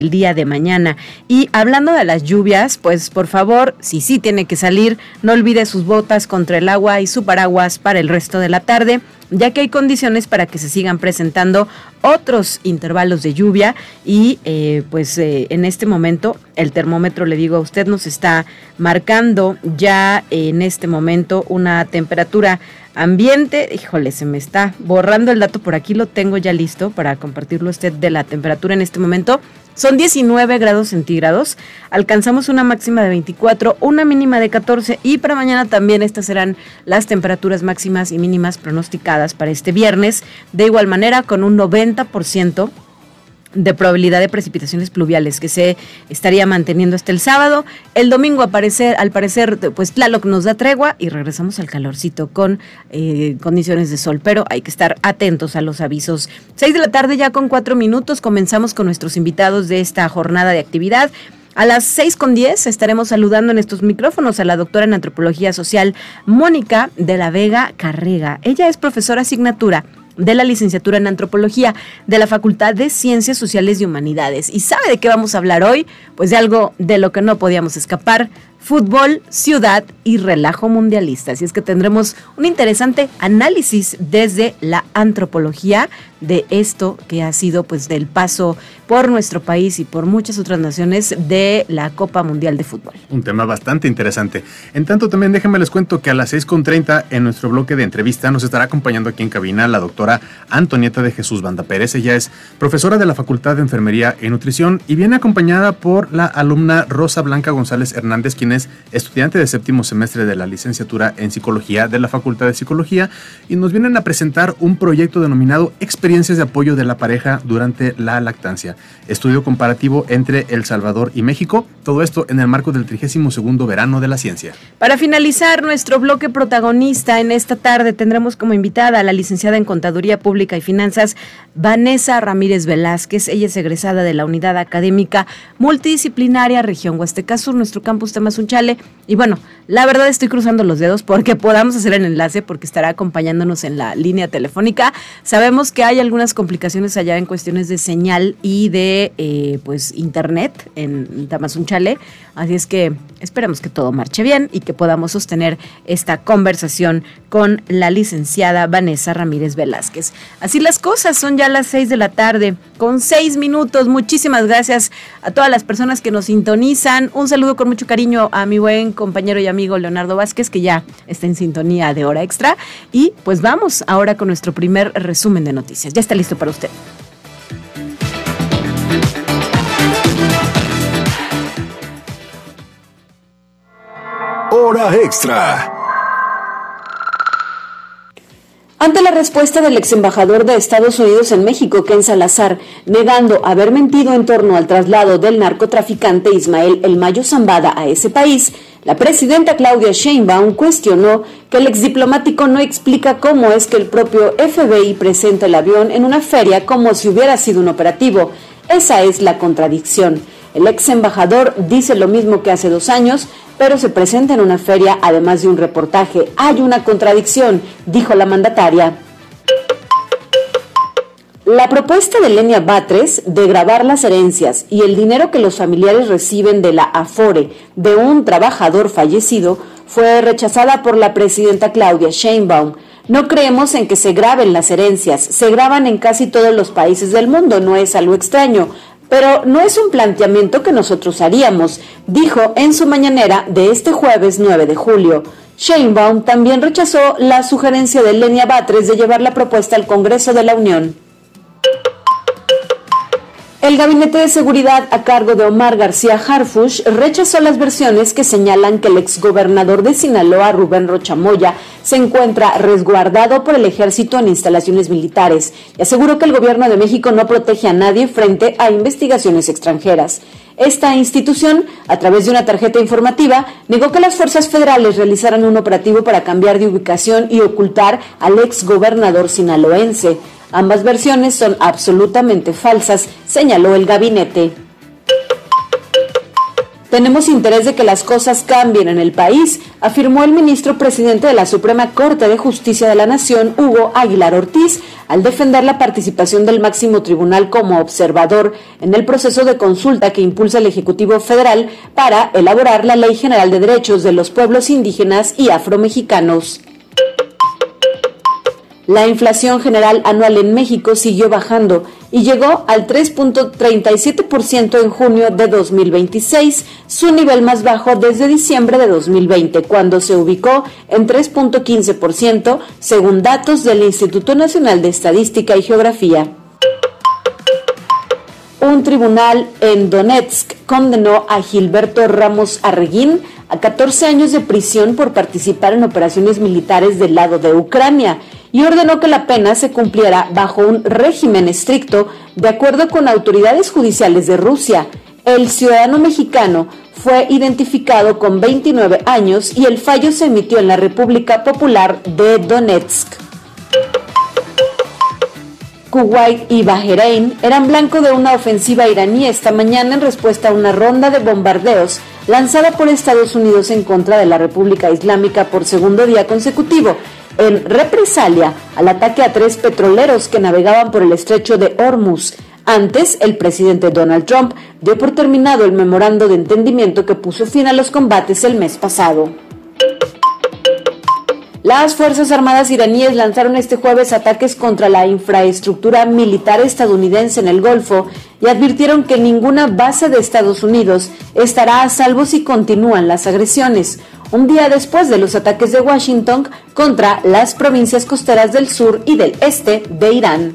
el día de mañana. Y hablando de las lluvias, pues por favor, si sí tiene que salir, no olvide sus botas contra el agua y su paraguas para el resto de la tarde, ya que hay condiciones para que se sigan presentando otros intervalos de lluvia y en este momento el termómetro, le digo a usted, nos está marcando ya en este momento una temperatura ambiente. Híjole, se me está borrando el dato, por aquí lo tengo ya listo para compartirlo usted de la temperatura en este momento. Son 19 grados centígrados, alcanzamos una máxima de 24, una mínima de 14 y para mañana también estas serán las temperaturas máximas y mínimas pronosticadas para este viernes. De igual manera, con un 90% de probabilidad de precipitaciones pluviales que se estaría manteniendo hasta el sábado. El domingo al parecer, pues Tlaloc nos da tregua y regresamos al calorcito con condiciones de sol, pero hay que estar atentos a los avisos. 6 de la tarde ya con 4 minutos, comenzamos con nuestros invitados de esta jornada de actividad. A las 6:10 estaremos saludando en estos micrófonos a la doctora en Antropología Social, Mónica de la Vega Carrega. Ella es profesora asignatura de la licenciatura en Antropología de la Facultad de Ciencias Sociales y Humanidades. ¿Y sabe de qué vamos a hablar hoy? Pues de algo de lo que no podíamos escapar: fútbol, ciudad y relajo mundialista. Así es que tendremos un interesante análisis desde la antropología de esto que ha sido pues del paso por nuestro país y por muchas otras naciones de la Copa Mundial de Fútbol. Un tema bastante interesante. En tanto, también déjenme les cuento que a las 6:30 en nuestro bloque de entrevista nos estará acompañando aquí en cabina la doctora Antonieta de Jesús Banda Pérez. Ella es profesora de la Facultad de Enfermería y Nutrición y viene acompañada por la alumna Rosa Blanca González Hernández, quien es estudiante de 7º semestre de la licenciatura en Psicología de la Facultad de Psicología, y nos vienen a presentar un proyecto denominado Experiencias de apoyo de la pareja durante la lactancia, estudio comparativo entre El Salvador y México, todo esto en el marco del 32º Verano de la Ciencia. Para finalizar nuestro bloque protagonista en esta tarde tendremos como invitada a la licenciada en Contaduría Pública y Finanzas, Vanessa Ramírez Velázquez. Ella es egresada de la Unidad Académica Multidisciplinaria Región Huasteca Sur, nuestro campus Tamazunchale. Y bueno, la verdad estoy cruzando los dedos porque podamos hacer el enlace, porque estará acompañándonos en la línea telefónica. Sabemos que hay algunas complicaciones allá en cuestiones de señal y de internet en Tamazunchale, así es que esperemos que todo marche bien y que podamos sostener esta conversación con la licenciada Vanessa Ramírez Velázquez. Así las cosas, son ya las 6 de la tarde con 6 minutos. Muchísimas gracias a todas las personas que nos sintonizan. Un saludo con mucho cariño a mi buen compañero y amigo Leonardo Vázquez, que ya está en sintonía de Hora Extra. Y pues vamos ahora con nuestro primer resumen de noticias. Ya está listo para usted. Hora Extra. Ante la respuesta del ex embajador de Estados Unidos en México, Ken Salazar, negando haber mentido en torno al traslado del narcotraficante Ismael El Mayo Zambada a ese país, la presidenta Claudia Sheinbaum cuestionó que el exdiplomático no explica cómo es que el propio FBI presenta el avión en una feria como si hubiera sido un operativo. Esa es la contradicción. El ex embajador dice lo mismo que hace 2 años, pero se presenta en una feria además de un reportaje. Hay una contradicción, dijo la mandataria. La propuesta de Lenia Batres de grabar las herencias y el dinero que los familiares reciben de la Afore de un trabajador fallecido fue rechazada por la presidenta Claudia Sheinbaum. No creemos en que se graben las herencias, se graban en casi todos los países del mundo, no es algo extraño, pero no es un planteamiento que nosotros haríamos, dijo en su mañanera de este jueves 9 de julio. Sheinbaum también rechazó la sugerencia de Lenia Batres de llevar la propuesta al Congreso de la Unión. El Gabinete de Seguridad a cargo de Omar García Harfuch rechazó las versiones que señalan que el exgobernador de Sinaloa, Rubén Rocha Moya, se encuentra resguardado por el ejército en instalaciones militares y aseguró que el gobierno de México no protege a nadie frente a investigaciones extranjeras. Esta institución, a través de una tarjeta informativa, negó que las fuerzas federales realizaran un operativo para cambiar de ubicación y ocultar al exgobernador sinaloense. Ambas versiones son absolutamente falsas, señaló el gabinete. Tenemos interés de que las cosas cambien en el país, afirmó el ministro presidente de la Suprema Corte de Justicia de la Nación, Hugo Aguilar Ortiz, al defender la participación del máximo tribunal como observador en el proceso de consulta que impulsa el Ejecutivo Federal para elaborar la Ley General de Derechos de los Pueblos Indígenas y Afromexicanos. La inflación general anual en México siguió bajando y llegó al 3.37% en junio de 2026, su nivel más bajo desde diciembre de 2020, cuando se ubicó en 3.15%, según datos del Instituto Nacional de Estadística y Geografía. Un tribunal en Donetsk condenó a Gilberto Ramos Arreguín a 14 años de prisión por participar en operaciones militares del lado de Ucrania y ordenó que la pena se cumpliera bajo un régimen estricto de acuerdo con autoridades judiciales de Rusia. El ciudadano mexicano fue identificado con 29 años y el fallo se emitió en la República Popular de Donetsk. Kuwait y Bahrein eran blanco de una ofensiva iraní esta mañana en respuesta a una ronda de bombardeos lanzada por Estados Unidos en contra de la República Islámica por segundo día consecutivo, en represalia al ataque a 3 petroleros que navegaban por el estrecho de Hormuz. Antes, el presidente Donald Trump dio por terminado el memorando de entendimiento que puso fin a los combates el mes pasado. Las Fuerzas Armadas iraníes lanzaron este jueves ataques contra la infraestructura militar estadounidense en el Golfo y advirtieron que ninguna base de Estados Unidos estará a salvo si continúan las agresiones, un día después de los ataques de Washington contra las provincias costeras del sur y del este de Irán.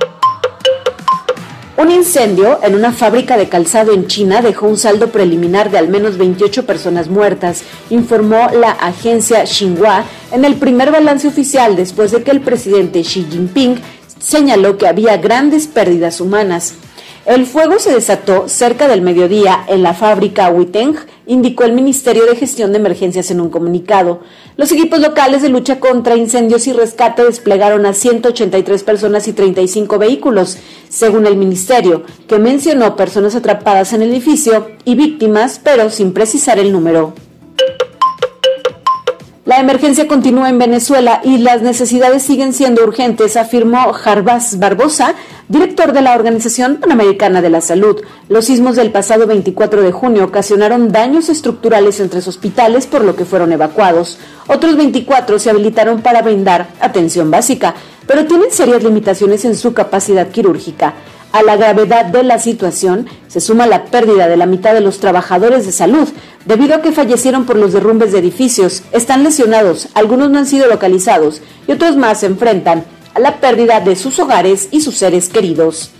Un incendio en una fábrica de calzado en China dejó un saldo preliminar de al menos 28 personas muertas, informó la agencia Xinhua en el primer balance oficial después de que el presidente Xi Jinping señaló que había grandes pérdidas humanas. El fuego se desató cerca del mediodía en la fábrica Huiteng, indicó el Ministerio de Gestión de Emergencias en un comunicado. Los equipos locales de lucha contra incendios y rescate desplegaron a 183 personas y 35 vehículos, según el ministerio, que mencionó personas atrapadas en el edificio y víctimas, pero sin precisar el número. La emergencia continúa en Venezuela y las necesidades siguen siendo urgentes, afirmó Jarbas Barbosa, director de la Organización Panamericana de la Salud. Los sismos del pasado 24 de junio ocasionaron daños estructurales en 3 hospitales, por lo que fueron evacuados. Otros 24 se habilitaron para brindar atención básica, pero tienen serias limitaciones en su capacidad quirúrgica. A la gravedad de la situación se suma la pérdida de la mitad de los trabajadores de salud, debido a que fallecieron por los derrumbes de edificios, están lesionados, algunos no han sido localizados y otros más se enfrentan a la pérdida de sus hogares y sus seres queridos.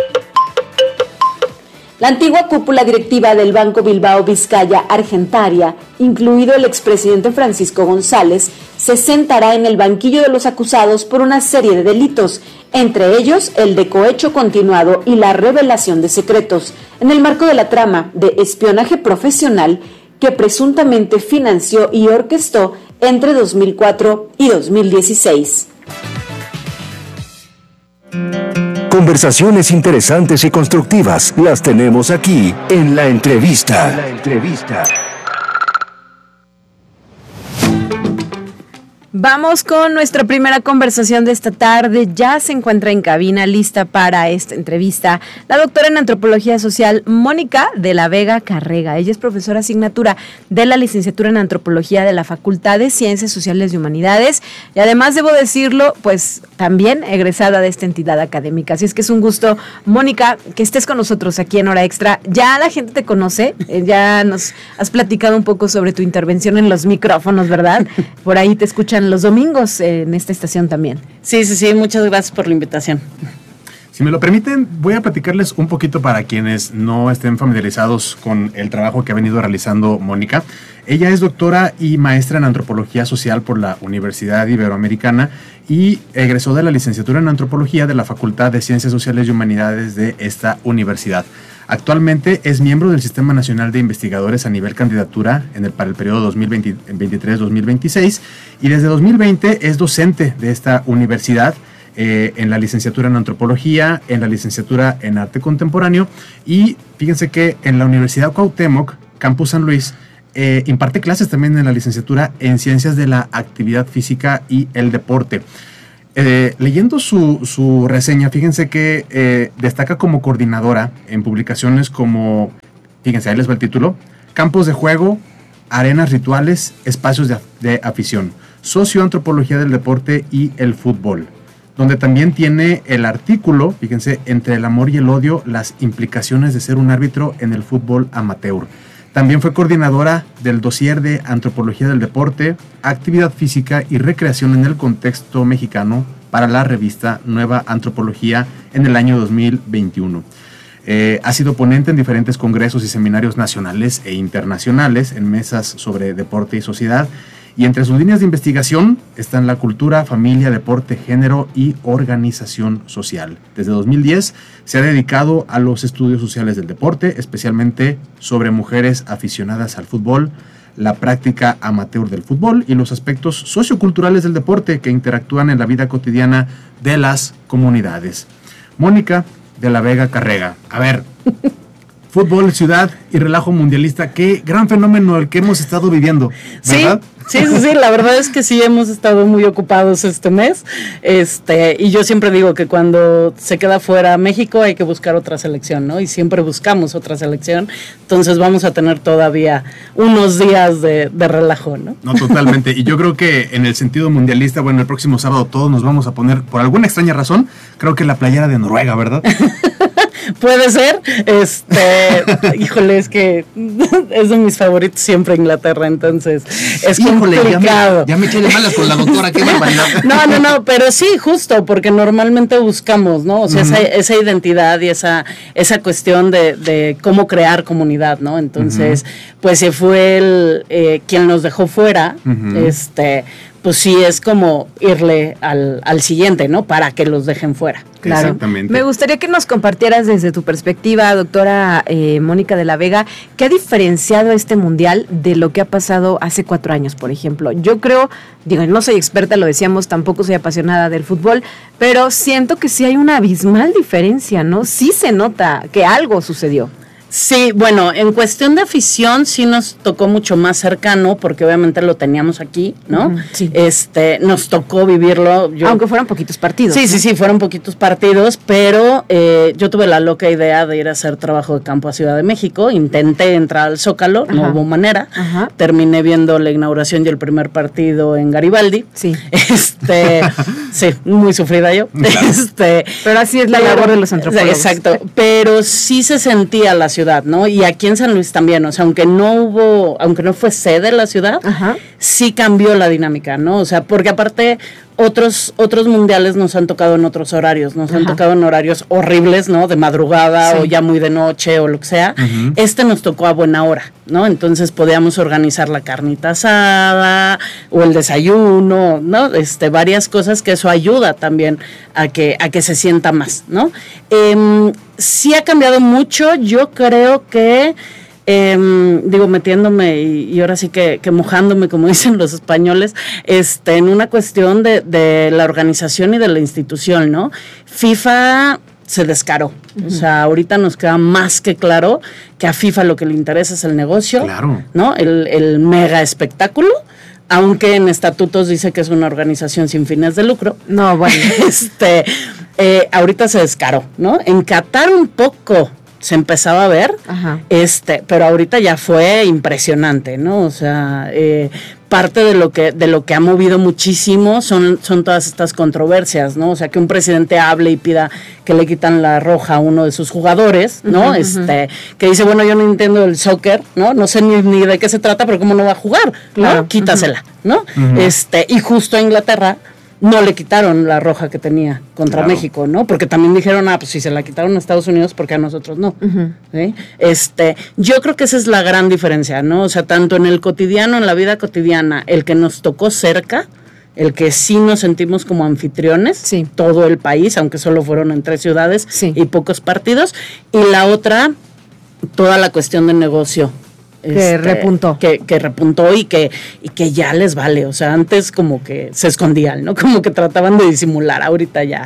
La antigua cúpula directiva del Banco Bilbao Vizcaya Argentaria, incluido el expresidente Francisco González, se sentará en el banquillo de los acusados por una serie de delitos, entre ellos el de cohecho continuado y la revelación de secretos, en el marco de la trama de espionaje profesional que presuntamente financió y orquestó entre 2004 y 2016. Conversaciones interesantes y constructivas las tenemos aquí en La Entrevista. Vamos con nuestra primera conversación de esta tarde. Ya se encuentra en cabina lista para esta entrevista la doctora en Antropología Social, Mónica de la Vega Carrega. Ella es profesora asignatura de la licenciatura en Antropología de la Facultad de Ciencias Sociales y Humanidades y además, debo decirlo, pues también egresada de esta entidad académica. Así es que es un gusto, Mónica, que estés con nosotros aquí en Hora Extra. Ya la gente te conoce, ya nos has platicado un poco sobre tu intervención en los micrófonos, ¿verdad? Por ahí te escuchan los domingos en esta estación también. Sí, muchas gracias por la invitación. Si me lo permiten, voy a platicarles un poquito para quienes no estén familiarizados con el trabajo que ha venido realizando Mónica. Ella es doctora y maestra en Antropología Social por la Universidad Iberoamericana y egresó de la licenciatura en Antropología de la Facultad de Ciencias Sociales y Humanidades de esta universidad. Actualmente es miembro del Sistema Nacional de Investigadores a nivel candidatura para el periodo 2023-2026 y desde 2020 es docente de esta universidad en la licenciatura en Antropología, en la licenciatura en Arte Contemporáneo y fíjense que en la Universidad Cuauhtémoc Campus San Luis, imparte clases también en la licenciatura en Ciencias de la Actividad Física y el Deporte. Leyendo su reseña, fíjense que destaca como coordinadora en publicaciones como, fíjense, ahí les va el título: Campos de juego, arenas rituales, espacios de afición, socioantropología del deporte y el fútbol, donde también tiene el artículo, fíjense, entre el amor y el odio, las implicaciones de ser un árbitro en el fútbol amateur. También fue coordinadora del dossier de Antropología del Deporte, Actividad Física y Recreación en el Contexto Mexicano para la revista Nueva Antropología en el año 2021. Ha sido ponente en diferentes congresos y seminarios nacionales e internacionales en mesas sobre deporte y sociedad, y entre sus líneas de investigación están la cultura, familia, deporte, género y organización social. Desde 2010 se ha dedicado a los estudios sociales del deporte, especialmente sobre mujeres aficionadas al fútbol, la práctica amateur del fútbol y los aspectos socioculturales del deporte que interactúan en la vida cotidiana de las comunidades. Mónica de la Vega Carrega. A ver, fútbol, ciudad y relajo mundialista, qué gran fenómeno el que hemos estado viviendo, ¿verdad? Sí, la verdad es que sí hemos estado muy ocupados este mes, y yo siempre digo que cuando se queda fuera México hay que buscar otra selección, ¿no? Y siempre buscamos otra selección, entonces vamos a tener todavía unos días de relajo, ¿no? No, totalmente, y yo creo que en el sentido mundialista, bueno, el próximo sábado todos nos vamos a poner, por alguna extraña razón, creo que la playera de Noruega, ¿verdad? Puede ser, híjole, es que es de mis favoritos siempre Inglaterra, entonces es complicado. Ya me eché de malas con la doctora, qué barbaridad. No, pero sí, justo, porque normalmente buscamos, ¿no? O sea, esa identidad y esa cuestión de cómo crear comunidad, ¿no? Entonces, pues se fue quien nos dejó fuera, pues sí es como irle al siguiente, ¿no? Para que los dejen fuera. Claro. Exactamente. Me gustaría que nos compartieras desde tu perspectiva, doctora Mónica de la Vega, ¿qué ha diferenciado este mundial de lo que ha pasado hace 4 años, por ejemplo? Yo creo, no soy experta, lo decíamos, tampoco soy apasionada del fútbol, pero siento que sí hay una abismal diferencia, ¿no? Sí se nota que algo sucedió. Sí, bueno, en cuestión de afición sí nos tocó mucho más cercano, porque obviamente lo teníamos aquí, ¿no? Sí. Nos tocó vivirlo. Aunque fueron poquitos partidos. Sí, fueron poquitos partidos, pero yo tuve la loca idea de ir a hacer trabajo de campo a Ciudad de México. Intenté entrar al Zócalo, no hubo manera. Terminé viendo la inauguración y el primer partido en Garibaldi. Sí. Sí, muy sufrida yo. Pero así es la labor de los antropólogos. Exacto, pero sí se sentía la ciudad, ¿no? Y aquí en San Luis también, o sea, aunque no fue sede la ciudad, sí cambió la dinámica, ¿no? O sea, porque aparte otros mundiales nos han tocado en otros horarios, nos han tocado en horarios horribles, ¿no? De madrugada o ya muy de noche o lo que sea. Nos tocó a buena hora, ¿no? Entonces podíamos organizar la carnita asada o el desayuno, ¿no? Varias cosas que eso ayuda también a que se sienta más, ¿no? Sí ha cambiado mucho, yo creo que metiéndome y ahora sí que mojándome, como dicen los españoles, en una cuestión de la organización y de la institución, ¿no? FIFA se descaró. O sea, ahorita nos queda más que claro que a FIFA lo que le interesa es el negocio, claro, ¿no? El mega espectáculo, aunque en estatutos dice que es una organización sin fines de lucro. No, bueno. Ahorita se descaró, ¿no? En Qatar un poco se empezaba a ver, pero ahorita ya fue impresionante, ¿no? O sea, parte de lo que ha movido muchísimo son todas estas controversias, ¿no? O sea, que un presidente hable y pida que le quitan la roja a uno de sus jugadores, ¿no? Que dice, bueno, yo no entiendo el soccer, ¿no? No sé ni de qué se trata, pero cómo no va a jugar, ¿no? Claro. Quítasela, ¿no? Y justo a Inglaterra no le quitaron la roja que tenía contra México, ¿no? Porque también dijeron, pues si se la quitaron a Estados Unidos, ¿por qué a nosotros no? ¿Sí? Yo creo que esa es la gran diferencia, ¿no? O sea, tanto en el cotidiano, en la vida cotidiana, el que nos tocó cerca, el que sí nos sentimos como anfitriones, todo el país, aunque solo fueron en 3 ciudades y pocos partidos, y la otra, toda la cuestión de negocio. Que repuntó. Que repuntó y que ya les vale. O sea, antes como que se escondían, ¿no? Como que trataban de disimular, ahorita ya.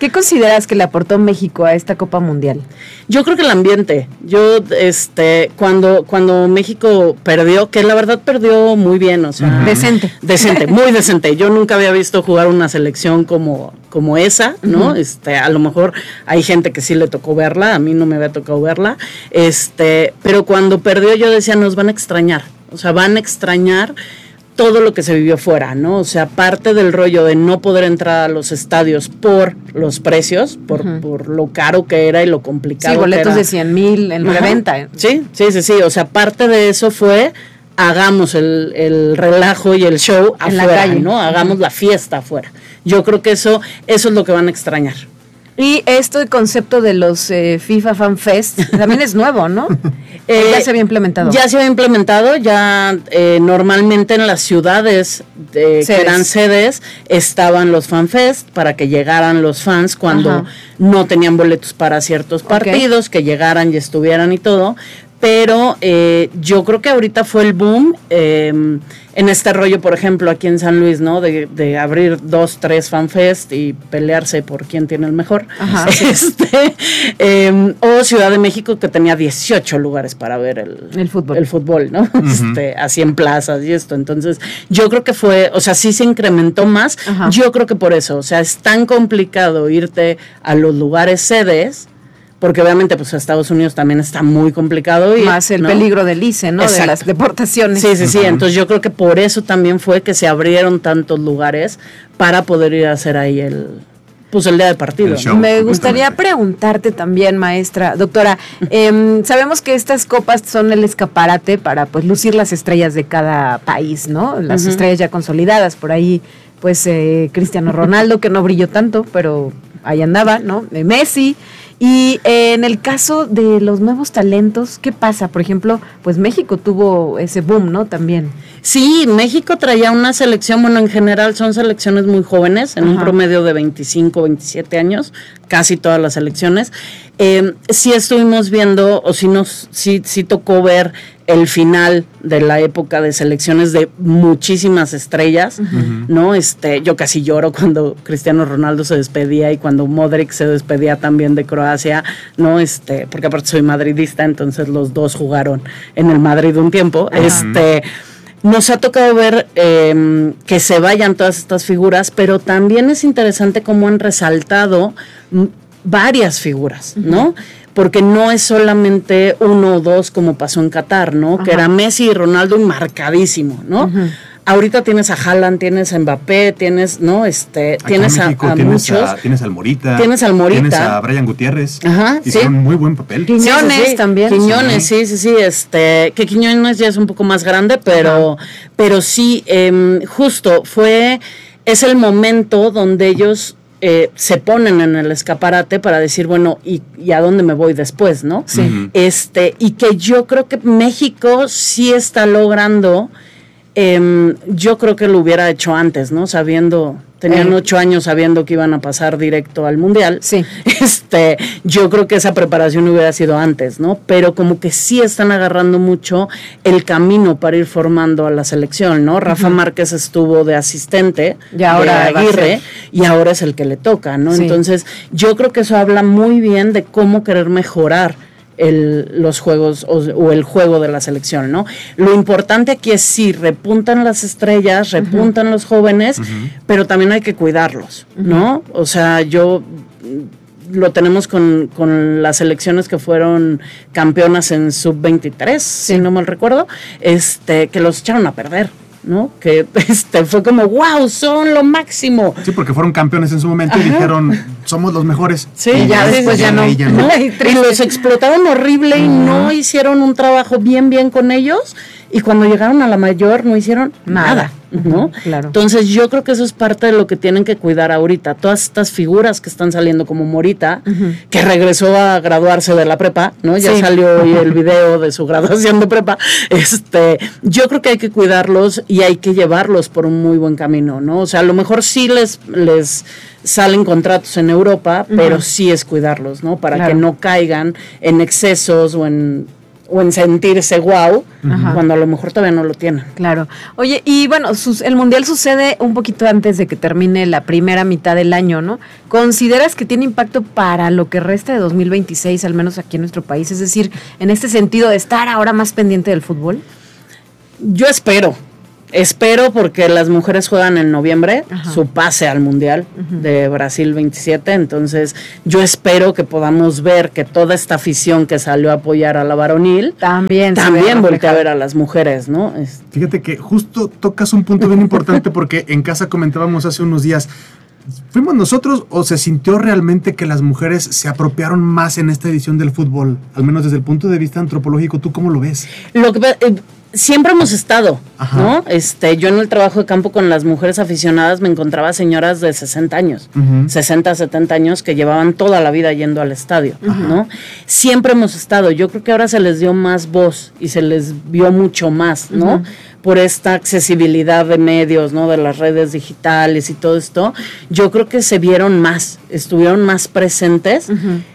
¿Qué consideras que le aportó México a esta Copa Mundial? Yo creo que el ambiente. Yo, cuando México perdió, que la verdad perdió muy bien, o sea, decente, muy decente. Yo nunca había visto jugar una selección como esa, ¿no? A lo mejor hay gente que sí le tocó verla, a mí no me había tocado verla, pero cuando perdió yo decía, nos van a extrañar, o sea, van a extrañar todo lo que se vivió fuera, ¿no? O sea, parte del rollo de no poder entrar a los estadios por los precios, por lo caro que era y lo complicado que era. Sí, boletos de 100,000 en reventa. Sí, o sea, parte de eso fue hagamos el relajo y el show en afuera, la calle, ¿no? Hagamos la fiesta afuera. Yo creo que eso es lo que van a extrañar. Y el concepto de los FIFA Fan Fest también es nuevo, ¿no? Ya se había implementado. Ya se había implementado, normalmente en las ciudades que eran sedes estaban los Fan Fest para que llegaran los fans cuando no tenían boletos para ciertos partidos, que llegaran y estuvieran y todo. Pero yo creo que ahorita fue el boom en este rollo, por ejemplo, aquí en San Luis, ¿no? De abrir 2, 3 fanfest y pelearse por quién tiene el mejor. O Ciudad de México, que tenía 18 lugares para ver el fútbol, ¿no? Así en plazas y esto. Entonces, yo creo que fue, o sea, sí se incrementó más. Yo creo que por eso, o sea, es tan complicado irte a los lugares sedes, porque obviamente pues a Estados Unidos también está muy complicado. Más el peligro del ICE, ¿no? Exacto. De las deportaciones. Sí. Entonces yo creo que por eso también fue que se abrieron tantos lugares para poder ir a hacer ahí el día de partido. Me gustaría preguntarte también, doctora, sabemos que estas copas son el escaparate para pues lucir las estrellas de cada país, ¿no? Las estrellas ya consolidadas, por ahí pues Cristiano Ronaldo, que no brilló tanto, pero ahí andaba, ¿no? Messi. Y en el caso de los nuevos talentos, ¿qué pasa? Por ejemplo, pues México tuvo ese boom, ¿no? También. Sí, México traía una selección, bueno, en general son selecciones muy jóvenes, en un promedio de 25, 27 años, casi todas las selecciones. Sí estuvimos viendo, o sí tocó ver el final de la época de selecciones de muchísimas estrellas, ¿no? Yo casi lloro cuando Cristiano Ronaldo se despedía y cuando Modric se despedía también de Croacia, ¿no? Porque aparte soy madridista, entonces los dos jugaron en el Madrid un tiempo. Nos ha tocado ver que se vayan todas estas figuras, pero también es interesante cómo han resaltado varias figuras, ¿no? Porque no es solamente uno o dos como pasó en Qatar, ¿no? Que era Messi y Ronaldo marcadísimo, ¿no? Ahorita tienes a Haaland, tienes a Mbappé, tienes, ¿no? Tienes México, a muchos. Tienes al Morita. Tienes a Brian Gutiérrez. Hicieron muy buen papel. Quiñones también. Quiñones, sí. Que Quiñones ya es un poco más grande, pero sí, justo es el momento donde ellos se ponen en el escaparate para decir, bueno, ¿y a dónde me voy después, no? Sí. Y que yo creo que México sí está logrando, yo creo que lo hubiera hecho antes, ¿no? Tenían 8 años sabiendo que iban a pasar directo al Mundial. Sí. Yo creo que esa preparación hubiera sido antes, ¿no? Pero como que sí están agarrando mucho el camino para ir formando a la selección, ¿no? Rafa Márquez estuvo de asistente y ahora de Aguirre y ahora es el que le toca, ¿no? Sí. Entonces, yo creo que eso habla muy bien de cómo querer mejorar los juegos o el juego de la selección, ¿no? Lo importante aquí es sí, repuntan las estrellas, repuntan los jóvenes, pero también hay que cuidarlos, ¿no? O sea, lo tenemos con las selecciones que fueron campeonas en sub-23, si no mal recuerdo, que los echaron a perder, ¿no? Que fue como, wow, son lo máximo. Sí, porque fueron campeones en su momento y dijeron, somos los mejores. Sí, y ya después ya no. Y los explotaron horrible y no hicieron un trabajo bien con ellos. Y cuando llegaron a la mayor no hicieron nada, ¿no? Claro. Entonces yo creo que eso es parte de lo que tienen que cuidar ahorita. Todas estas figuras que están saliendo como Morita, que regresó a graduarse de la prepa, ¿no? Ya salió hoy el video de su graduación de prepa. Yo creo que hay que cuidarlos y hay que llevarlos por un muy buen camino, ¿no? O sea, a lo mejor sí les salen contratos en Europa, pero sí es cuidarlos, ¿no? Para que no caigan en excesos o o en sentirse guau, cuando a lo mejor todavía no lo tienen. Claro. Oye, y bueno, el Mundial sucede un poquito antes de que termine la primera mitad del año, ¿no? ¿Consideras que tiene impacto para lo que resta de 2026, al menos aquí en nuestro país? Es decir, en este sentido de estar ahora más pendiente del fútbol. Yo espero porque las mujeres juegan en noviembre su pase al Mundial de Brasil 27, entonces yo espero que podamos ver que toda esta afición que salió a apoyar a la varonil también voltea a ver a las mujeres, ¿no? Fíjate que justo tocas un punto bien importante porque en casa comentábamos hace unos días, ¿fuimos nosotros o se sintió realmente que las mujeres se apropiaron más en esta edición del fútbol? Al menos desde el punto de vista antropológico, ¿tú cómo lo ves? Siempre hemos estado, ¿no? Yo en el trabajo de campo con las mujeres aficionadas me encontraba señoras de 60 años, 60, 70 años que llevaban toda la vida yendo al estadio, ¿no? Siempre hemos estado. Yo creo que ahora se les dio más voz y se les vio mucho más, ¿no? Por esta accesibilidad de medios, ¿no? De las redes digitales y todo esto. Yo creo que se vieron más, estuvieron más presentes.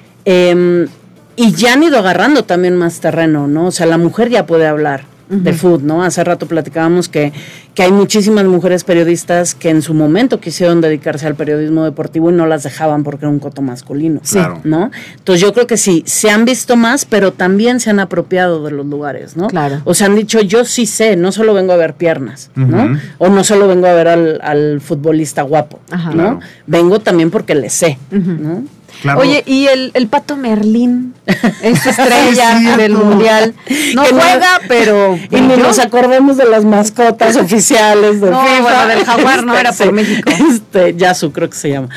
Y ya han ido agarrando también más terreno, ¿no? O sea, la mujer ya puede hablar de fútbol, ¿no? Hace rato platicábamos que hay muchísimas mujeres periodistas que en su momento quisieron dedicarse al periodismo deportivo y no las dejaban porque era un coto masculino, claro, ¿no? Entonces yo creo que sí, se han visto más, pero también se han apropiado de los lugares, ¿no? Claro. O sea, han dicho, yo sí sé, no solo vengo a ver piernas, ¿no? O no solo vengo a ver al futbolista guapo, ¿no? Claro. Vengo también porque le sé, ¿no? Claro. Oye, y el Pato Merlín, esta estrella del Mundial, no juega, pero... Y ni nos acordemos de las mascotas oficiales de FIFA. Bueno, del jaguar no era por México. Yasu creo que se llama.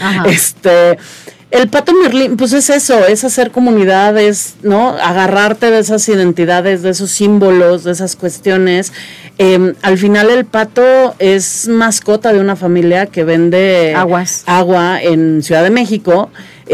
El Pato Merlín, pues es eso, es hacer comunidades, ¿no? Agarrarte de esas identidades, de esos símbolos, de esas cuestiones. Al final el Pato es mascota de una familia que vende agua en Ciudad de México.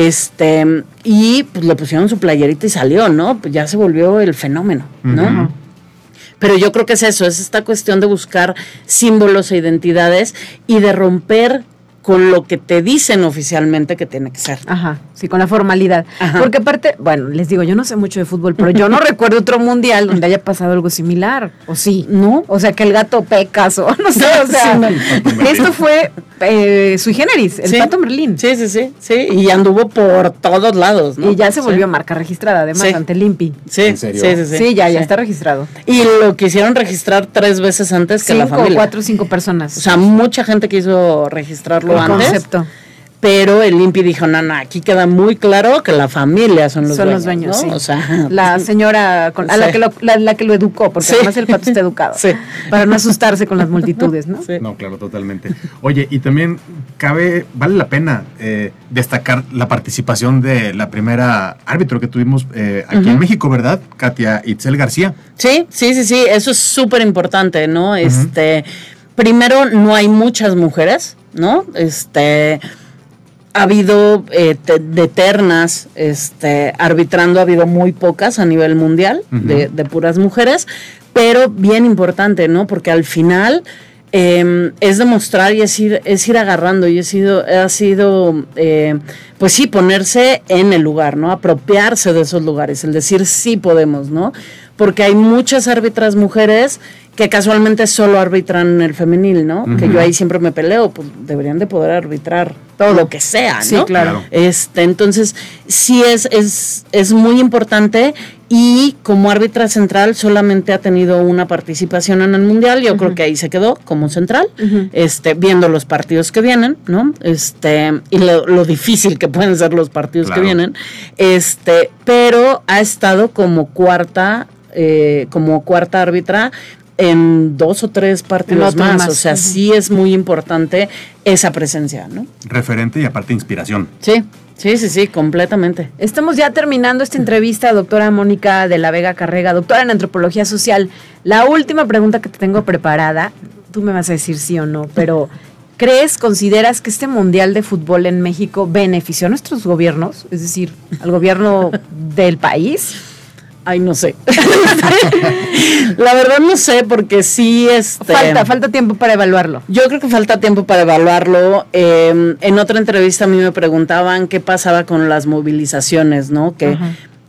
Y pues le pusieron su playerita y salió, ¿no? Pues ya se volvió el fenómeno, ¿no? Pero yo creo que es eso, es esta cuestión de buscar símbolos e identidades y de romper con lo que te dicen oficialmente que tiene que ser. Sí, con la formalidad. Porque aparte, bueno, les digo, yo no sé mucho de fútbol, pero yo no recuerdo otro mundial donde haya pasado algo similar, ¿o sí? ¿No? O sea, que el gato Pecaso, no sé, o sea, esto fue sui generis, el Pato Merlín. Sí, y anduvo por todos lados, ¿no? Y ya se volvió marca registrada, además, ante el INPI. ¿En serio? Sí, ya está registrado. Y lo quisieron registrar 3 veces antes que la familia. 4 o 5 personas. O sea, mucha gente quiso registrarlo antes. Concepto. Pero el INPI dijo, no, aquí queda muy claro que la familia son los dueños, ¿no? sí. O sea, la señora a la que lo educó, porque además el Pato está educado, para no asustarse con las multitudes, ¿no? No, claro, totalmente. Oye, y también vale la pena destacar la participación de la primera árbitro que tuvimos aquí en México, ¿verdad? Katia Itzel García. Sí, eso es súper importante, ¿no? Primero, no hay muchas mujeres, ¿no? Ha habido de ternas arbitrando, ha habido muy pocas a nivel mundial de puras mujeres, pero bien importante, ¿no? Porque al final es demostrar y es ir agarrando y ha sido pues sí, ponerse en el lugar, ¿no? Apropiarse de esos lugares, el decir sí podemos, ¿no? Porque hay muchas árbitras mujeres que casualmente solo arbitran el femenil, ¿no? Que yo ahí siempre me peleo, pues deberían de poder arbitrar todo lo que sea, ¿no? Sí, claro. Entonces, sí es muy importante, y como árbitra central solamente ha tenido una participación en el Mundial. Yo creo que ahí se quedó como central, viendo los partidos que vienen, ¿no? Y lo difícil que pueden ser los partidos que vienen, pero ha estado como cuarta árbitra en 2 o 3 partidos más. O sea, sí es muy importante esa presencia, ¿no? Referente y aparte inspiración. Sí, completamente. Estamos ya terminando esta entrevista, doctora Mónica de la Vega Carrega, doctora en Antropología Social. La última pregunta que te tengo preparada, tú me vas a decir sí o no, pero consideras que este Mundial de Fútbol en México benefició a nuestros gobiernos? Es decir, al gobierno del país. Ay, no sé. La verdad no sé, porque sí falta tiempo para evaluarlo. Yo creo que falta tiempo para evaluarlo. En otra entrevista a mí me preguntaban qué pasaba con las movilizaciones, ¿no? Que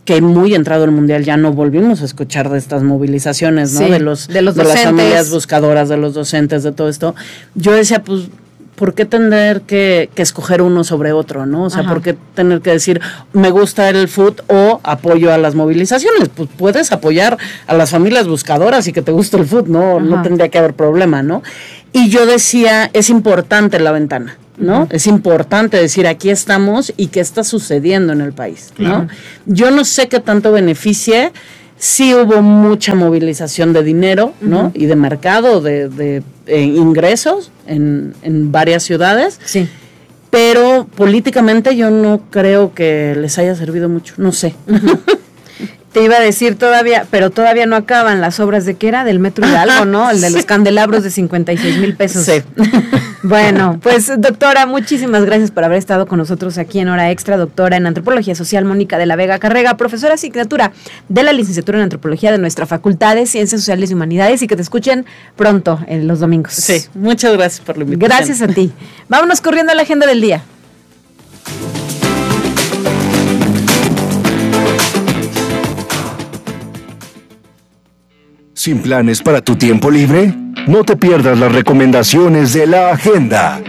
que muy entrado el Mundial ya no volvimos a escuchar de estas movilizaciones, ¿no? Sí, de los docentes, de las familias buscadoras, de los docentes, de todo esto. Yo decía, pues, ¿por qué tener que escoger uno sobre otro, no? O sea, ¿por qué tener que decir, me gusta el fútbol o apoyo a las movilizaciones? Pues puedes apoyar a las familias buscadoras y que te guste el fútbol, no tendría que haber problema, ¿no? Y yo decía, es importante la ventana, ¿no? Es importante decir, aquí estamos y qué está sucediendo en el país, ¿no? Yo no sé qué tanto beneficie. Sí hubo mucha movilización de dinero, ¿no? Y de mercado, de ingresos en varias ciudades. Sí. Pero políticamente yo no creo que les haya servido mucho, no sé. Te iba a decir pero todavía no acaban las obras de ¿qué era? Del Metro Hidalgo, ¿no? El de los candelabros de 56,000 pesos. Sí. Bueno, pues doctora, muchísimas gracias por haber estado con nosotros aquí en Hora Extra, doctora en Antropología Social, Mónica de la Vega Carrega, profesora asignatura de la licenciatura en Antropología de nuestra Facultad de Ciencias Sociales y Humanidades, y que te escuchen pronto en los domingos. Sí, muchas gracias por la invitación. Gracias a ti. Vámonos corriendo a la agenda del día. ¿Sin planes para tu tiempo libre? No te pierdas las recomendaciones de la agenda.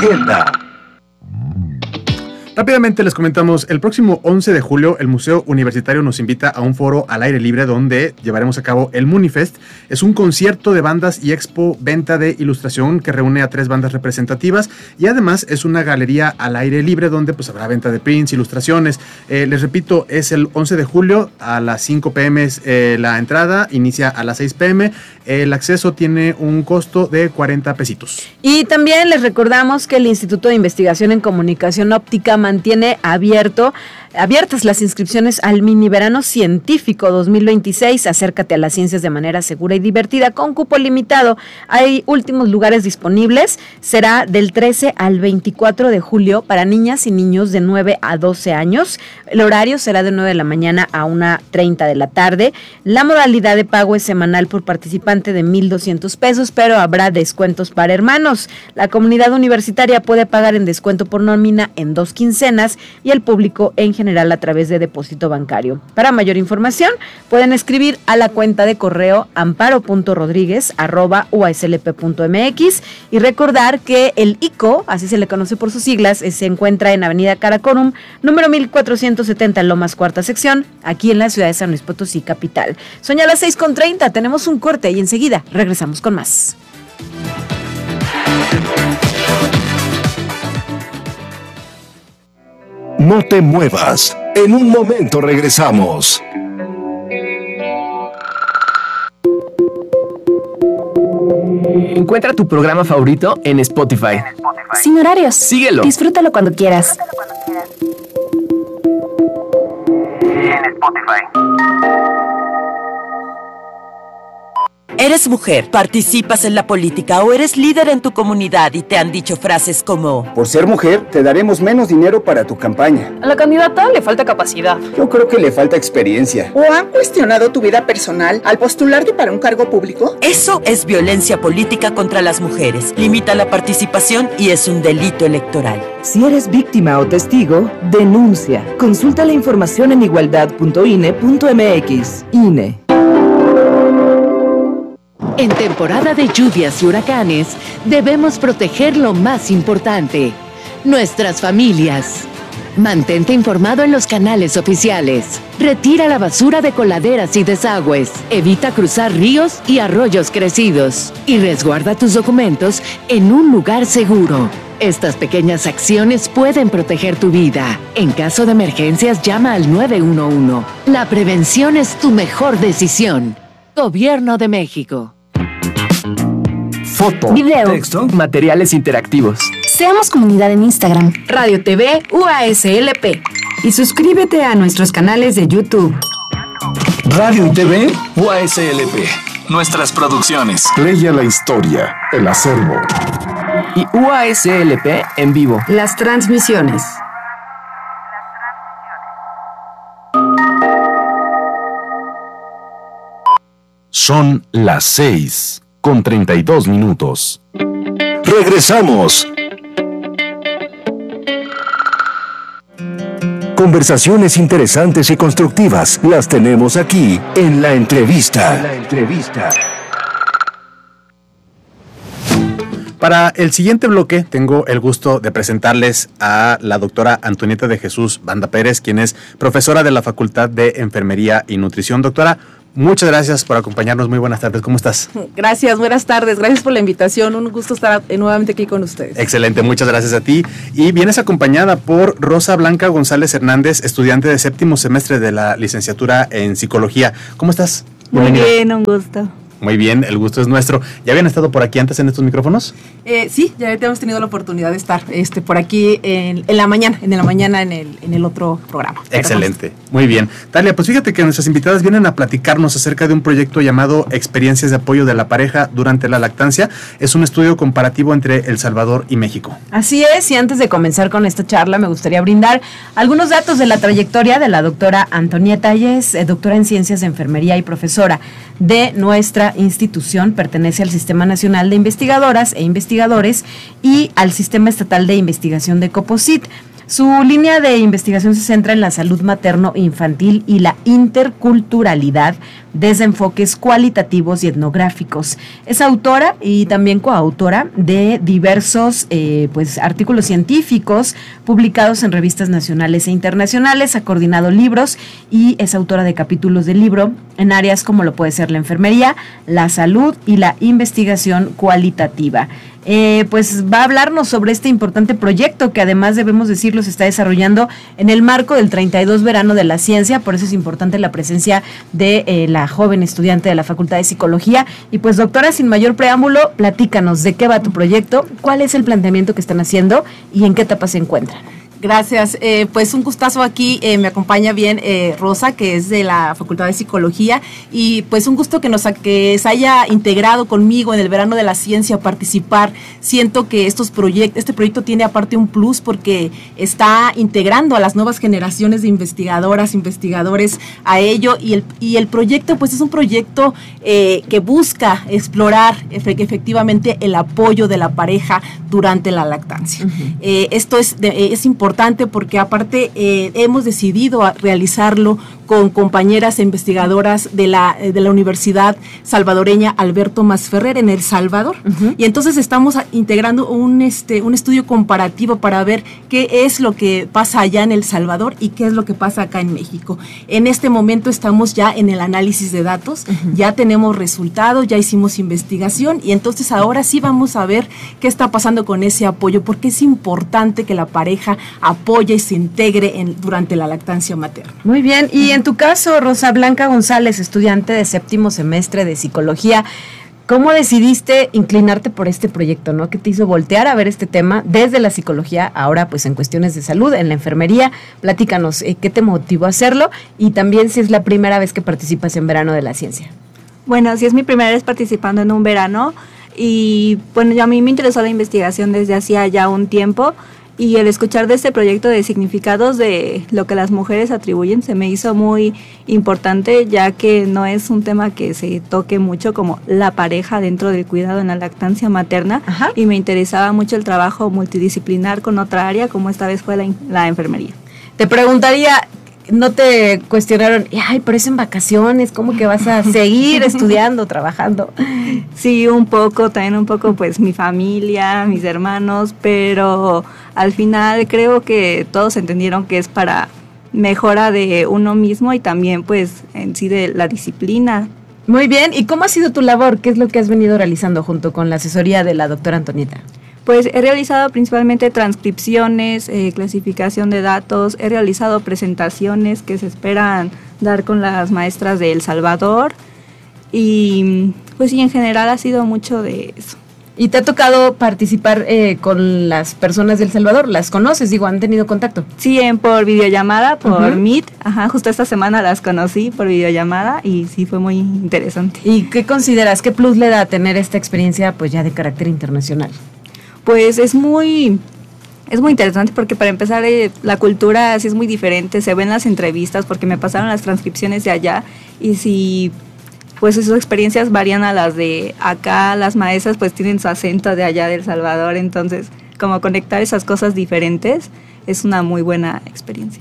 Rápidamente les comentamos, el próximo 11 de julio el Museo Universitario nos invita a un foro al aire libre donde llevaremos a cabo el Munifest. Es un concierto de bandas y expo venta de ilustración que reúne a 3 bandas representativas, y además es una galería al aire libre donde pues habrá venta de prints, ilustraciones. Les repito, es el 11 de julio a las 5 p.m. La entrada, inicia a las 6 p.m. El acceso tiene un costo de 40 pesitos. Y también les recordamos que el Instituto de Investigación en Comunicación Óptica mantiene abiertas las inscripciones al Mini Verano Científico 2026. Acércate a las ciencias de manera segura y divertida con cupo limitado. Hay últimos lugares disponibles. Será del 13 al 24 de julio para niñas y niños de 9 a 12 años. El horario será de 9 de la mañana a 1:30 de la tarde. La modalidad de pago es semanal por participante de 1,200 pesos, pero habrá descuentos para hermanos. La comunidad universitaria puede pagar en descuento por nómina en 2 quincenas y el público en general a través de depósito bancario. Para mayor información pueden escribir a la cuenta de correo amparo.rodriguez@uaslp.mx y recordar que el ICO, así se le conoce por sus siglas, se encuentra en Avenida Caracorum, número 1470 en Lomas Cuarta Sección, aquí en la ciudad de San Luis Potosí, capital. Son ya las 6:30, tenemos un corte y enseguida regresamos con más. No te muevas. En un momento regresamos. Encuentra tu programa favorito en Spotify. Sin horarios. Síguelo. Disfrútalo cuando quieras. En Spotify. ¿Eres mujer, participas en la política o eres líder en tu comunidad y te han dicho frases como: por ser mujer, te daremos menos dinero para tu campaña? A la candidata le falta capacidad. Yo creo que le falta experiencia. ¿O han cuestionado tu vida personal al postularte para un cargo público? Eso es violencia política contra las mujeres. Limita la participación y es un delito electoral. Si eres víctima o testigo, denuncia. Consulta la información en igualdad.ine.mx. INE. En temporada de lluvias y huracanes, debemos proteger lo más importante, nuestras familias. Mantente informado en los canales oficiales. Retira la basura de coladeras y desagües. Evita cruzar ríos y arroyos crecidos. Y resguarda tus documentos en un lugar seguro. Estas pequeñas acciones pueden proteger tu vida. En caso de emergencias, llama al 911. La prevención es tu mejor decisión. Gobierno de México. Foto, video, texto, materiales interactivos. Seamos comunidad en Instagram. Radio TV UASLP. Y suscríbete a nuestros canales de YouTube. Radio y TV UASLP. Nuestras producciones. Leia la historia, el acervo. Y UASLP en vivo. Las transmisiones. Son las 6:32. Regresamos. Conversaciones interesantes y constructivas las tenemos aquí en La Entrevista. Para el siguiente bloque tengo el gusto de presentarles a la doctora Antonieta de Jesús Banda Pérez, quien es profesora de la Facultad de Enfermería y Nutrición. Doctora, muchas gracias por acompañarnos. Muy buenas tardes. ¿Cómo estás? Gracias, buenas tardes. Gracias por la invitación. Un gusto estar nuevamente aquí con ustedes. Excelente, muchas gracias a ti. Y vienes acompañada por Rosa Blanca González Hernández, estudiante de 7º semestre de la licenciatura en Psicología. ¿Cómo estás? Muy bien, un gusto. Muy bien, el gusto es nuestro. ¿Ya habían estado por aquí antes en estos micrófonos? Sí, ya hemos tenido la oportunidad de estar por aquí en la mañana en el otro programa. Excelente, muy bien. Talia, pues fíjate que nuestras invitadas vienen a platicarnos acerca de un proyecto llamado Experiencias de Apoyo de la Pareja durante la Lactancia. Es un estudio comparativo entre El Salvador y México. Así es, y antes de comenzar con esta charla me gustaría brindar algunos datos de la trayectoria de la doctora Antonieta. Ella es doctora en Ciencias de Enfermería y profesora de nuestra institución, pertenece al Sistema Nacional de Investigadoras e Investigadores y al Sistema Estatal de Investigación de COPOSIT. Su línea de investigación se centra en la salud materno-infantil y la interculturalidad desde enfoques cualitativos y etnográficos. Es autora y también coautora de diversos artículos científicos publicados en revistas nacionales e internacionales. Ha coordinado libros y es autora de capítulos de libro en áreas como lo puede ser la enfermería, la salud y la investigación cualitativa. Pues va a hablarnos sobre este importante proyecto que además debemos decirlo se está desarrollando en el marco del 32 Verano de la Ciencia. Por eso es importante la presencia de la joven estudiante de la Facultad de Psicología. Y pues doctora, sin mayor preámbulo, platícanos de qué va tu proyecto, cuál es el planteamiento que están haciendo y en qué etapa se encuentran. Gracias, pues un gustazo aquí, me acompaña bien Rosa, que es de la Facultad de Psicología, y pues un gusto que se haya integrado conmigo en el Verano de la Ciencia a participar. Siento que este proyecto tiene aparte un plus porque está integrando a las nuevas generaciones de investigadoras, investigadores a ello, y el proyecto pues es un proyecto que busca explorar efectivamente el apoyo de la pareja durante la lactancia. Uh-huh. Esto es importante porque aparte hemos decidido realizarlo con compañeras investigadoras de la Universidad Salvadoreña Alberto Masferrer en El Salvador. Uh-huh. Y entonces estamos integrando un estudio comparativo para ver qué es lo que pasa allá en El Salvador y qué es lo que pasa acá en México. En este momento estamos ya en el análisis de datos, uh-huh. Ya tenemos resultados, ya hicimos investigación y entonces ahora sí vamos a ver qué está pasando con ese apoyo, porque es importante que la pareja apoye y se integre durante la lactancia materna. Muy bien, y en tu caso, Rosa Blanca González, estudiante de 7º semestre de Psicología, ¿cómo decidiste inclinarte por este proyecto, no? ¿Qué te hizo voltear a ver este tema desde la psicología, ahora pues en cuestiones de salud, en la enfermería? Platícanos, ¿qué te motivó a hacerlo? Y también si es la primera vez que participas en Verano de la Ciencia. Bueno, sí es mi primera vez participando en un verano y bueno, a mí me interesó la investigación desde hacía ya un tiempo. Y el escuchar de este proyecto de significados de lo que las mujeres atribuyen se me hizo muy importante, ya que no es un tema que se toque mucho como la pareja dentro del cuidado en la lactancia materna. Ajá. Y me interesaba mucho el trabajo multidisciplinar con otra área, como esta vez fue la enfermería. Te preguntaría, ¿no te cuestionaron, ay, pero es en vacaciones, cómo que vas a seguir estudiando, trabajando? Sí, también un poco pues mi familia, mis hermanos, pero al final creo que todos entendieron que es para mejora de uno mismo y también pues en sí de la disciplina. Muy bien, ¿y cómo ha sido tu labor? ¿Qué es lo que has venido realizando junto con la asesoría de la doctora Antonieta? Pues he realizado principalmente transcripciones, clasificación de datos, he realizado presentaciones que se esperan dar con las maestras de El Salvador y pues sí, en general ha sido mucho de eso. ¿Y te ha tocado participar con las personas de El Salvador? ¿Las conoces? Digo, ¿han tenido contacto? Sí, por videollamada, por uh-huh. Meet. Ajá, justo esta semana las conocí por videollamada y sí fue muy interesante. ¿Y qué consideras? ¿Qué plus le da tener esta experiencia pues ya de carácter internacional? Pues es muy interesante porque para empezar la cultura sí es muy diferente, se ven las entrevistas porque me pasaron las transcripciones de allá y si pues sus experiencias varían a las de acá, las maestras pues tienen su acento de allá de El Salvador, entonces como conectar esas cosas diferentes es una muy buena experiencia.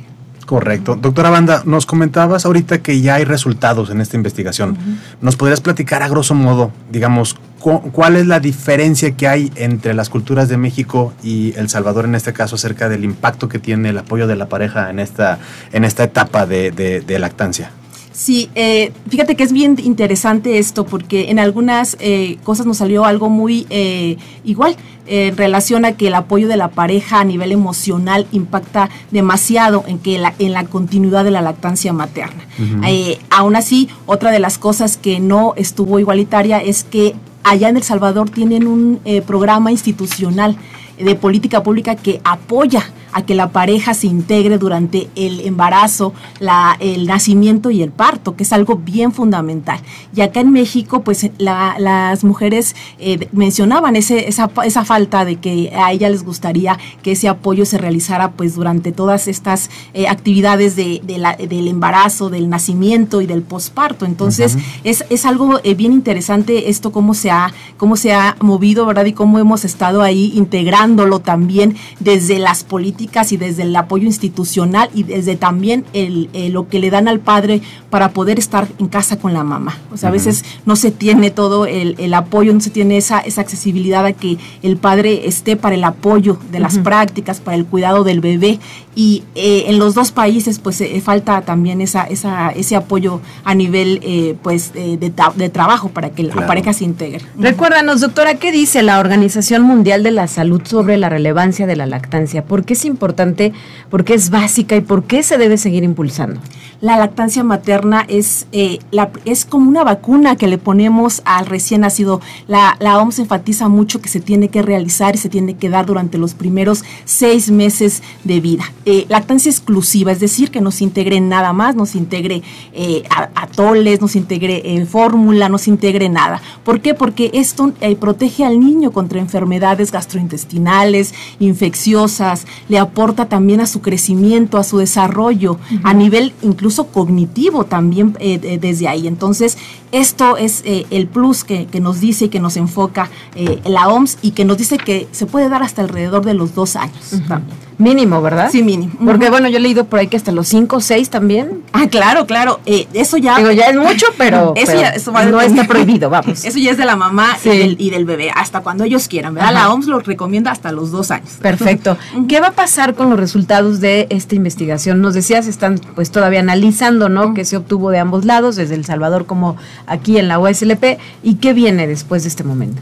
Correcto. Doctora Banda, nos comentabas ahorita que ya hay resultados en esta investigación. ¿Nos podrías platicar a grosso modo, digamos, cuál es la diferencia que hay entre las culturas de México y El Salvador en este caso acerca del impacto que tiene el apoyo de la pareja en esta etapa de lactancia? Sí, fíjate que es bien interesante esto porque en algunas cosas nos salió algo muy igual en relación a que el apoyo de la pareja a nivel emocional impacta demasiado en la continuidad de la lactancia materna. Aún así, otra de las cosas que no estuvo igualitaria es que allá en El Salvador tienen un programa institucional de política pública que apoya a que la pareja se integre durante el embarazo, el nacimiento y el parto, que es algo bien fundamental. Y acá en México, pues las mujeres mencionaban esa falta de que a ellas les gustaría que ese apoyo se realizara pues durante todas estas actividades del embarazo, del nacimiento y del posparto. Entonces, es algo bien interesante esto, cómo se ha movido, ¿verdad? Y cómo hemos estado ahí integrándolo también desde las políticas y desde el apoyo institucional y desde también lo que le dan al padre para poder estar en casa con la mamá. O sea, a veces no se tiene todo el apoyo, no se tiene esa accesibilidad a que el padre esté para el apoyo de las prácticas, para el cuidado del bebé. Y en los dos países pues falta también ese apoyo a nivel de trabajo para que la pareja se integre. Recuérdanos, doctora, ¿qué dice la Organización Mundial de la Salud sobre la relevancia de la lactancia? ¿Por qué es importante? ¿Por qué es básica? ¿Y por qué se debe seguir impulsando? La lactancia materna es como una vacuna que le ponemos al recién nacido. La OMS enfatiza mucho que se tiene que realizar y se tiene que dar durante los primeros 6 meses de vida. Lactancia exclusiva, es decir, que no se integre nada más, no se integre atoles, no se integre fórmula, no se integre nada. ¿Por qué? Porque esto protege al niño contra enfermedades gastrointestinales, infecciosas, le aporta también a su crecimiento, a su desarrollo, a nivel incluso cognitivo también desde ahí. Entonces, esto es el plus que nos dice y que nos enfoca la OMS y que nos dice que se puede dar hasta alrededor de los 2 años también. Mínimo, ¿verdad? Sí, mínimo. Porque bueno, yo he leído por ahí que hasta los 5 o 6 también. Ah, claro. Eso ya... Digo, ya es mucho, pero no está prohibido, vamos. Eso ya es de la mamá y del bebé, hasta cuando ellos quieran, ¿verdad? La OMS lo recomienda hasta los 2 años. Perfecto. ¿Qué va a pasar con los resultados de esta investigación? Nos decías, están pues todavía analizando, ¿no? Que se obtuvo de ambos lados, desde El Salvador como aquí en la UASLP. ¿Y qué viene después de este momento?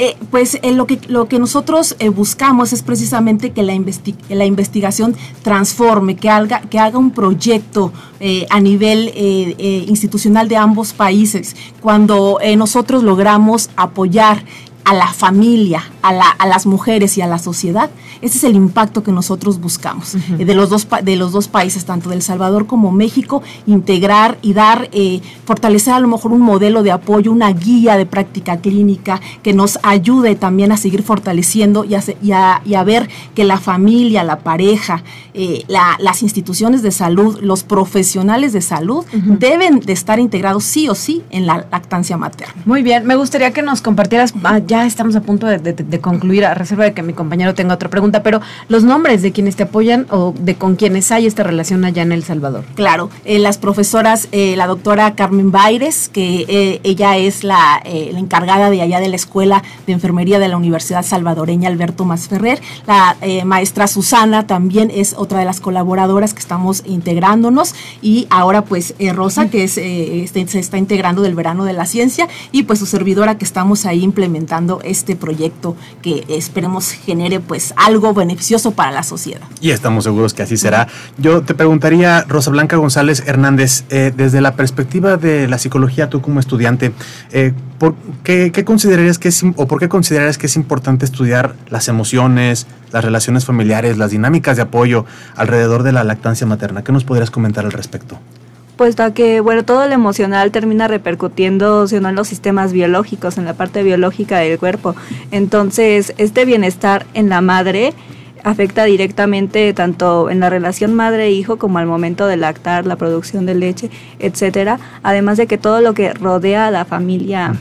Lo que nosotros buscamos es precisamente que la investigación transforme, que haga un proyecto a nivel institucional de ambos países. Cuando nosotros logramos apoyar a la familia, a las mujeres y a la sociedad, ese es el impacto que nosotros buscamos de los dos países, tanto de El Salvador como México, integrar y dar, fortalecer a lo mejor un modelo de apoyo, una guía de práctica clínica que nos ayude también a seguir fortaleciendo y a ver que la familia, la pareja, las instituciones de salud, los profesionales de salud deben de estar integrados sí o sí en la lactancia materna. Muy bien, me gustaría que nos compartieras, ya estamos a punto de concluir, a reserva de que mi compañero tenga otra pregunta, pero los nombres de quienes te apoyan o de con quienes hay esta relación allá en El Salvador. Claro, las profesoras, la doctora Carmen Baires, que ella es la encargada de allá de la Escuela de Enfermería de la Universidad Salvadoreña Alberto Masferrer, la maestra Susana también es otra de las colaboradoras que estamos integrándonos, y ahora pues Rosa, que se está integrando del Verano de la Ciencia, y pues su servidora, que estamos ahí implementando este proyecto que esperemos genere pues algo beneficioso para la sociedad. Y estamos seguros que así será. Yo te preguntaría, Rosa Blanca González Hernández, desde la perspectiva de la psicología, tú como estudiante, ¿por qué considerarías que es importante estudiar las emociones, las relaciones familiares, las dinámicas de apoyo alrededor de la lactancia materna? ¿Qué nos podrías comentar al respecto? Puesto a que, todo lo emocional termina repercutiendo, en los sistemas biológicos, en la parte biológica del cuerpo. Entonces, este bienestar en la madre afecta directamente tanto en la relación madre-hijo como al momento de lactar, la producción de leche, etcétera. Además de que todo lo que rodea a la familia